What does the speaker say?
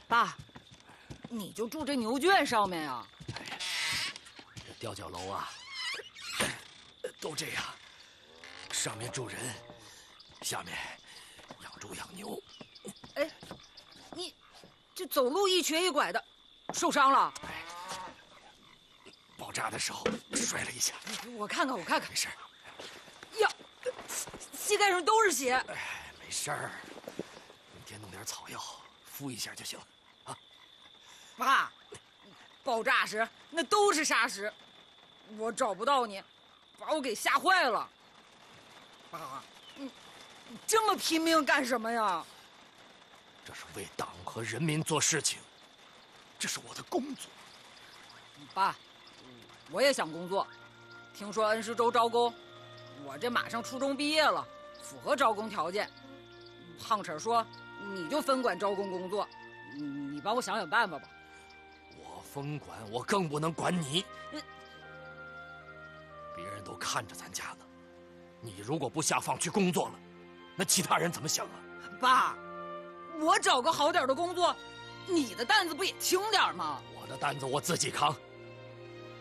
爸，你就住这牛圈上面呀？ 哎，这吊脚楼啊，都这样，上面住人，下面养猪养牛。 哎，你这走路一瘸一拐的，受伤了？ 哎，爆炸的时候摔了一下。 我看看，我看看， 没事。 呀，膝盖上都是血。 哎，没事儿，明天弄点草药敷一下就行了啊。 爸，爆炸时那都是沙石，我找不到你，把我给吓坏了。爸，你这么拼命干什么呀？ 这是为党和人民做事情，这是我的工作。 爸，我也想工作，听说恩施州招工，我这马上初中毕业了，符合招工条件。胖婶说你就分管招工工作，你帮我想想办法吧。 我分管，我更不能管你。别人都看着咱家呢，你如果不下放去工作了，那其他人怎么想啊？ 爸，我找个好点的工作，你的担子不也轻点吗？ 我的担子我自己扛。